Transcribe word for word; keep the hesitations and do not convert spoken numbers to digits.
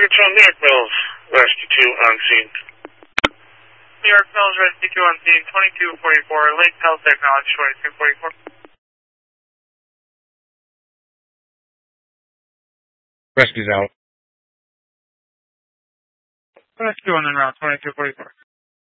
Megatron, New York Mills, Rescue two on scene. New York Mills, Rescue two on scene, twenty-two forty-four, Lake Health Technology, twenty-two forty-four. Rescue's out. Rescue one en route, twenty-two forty-four.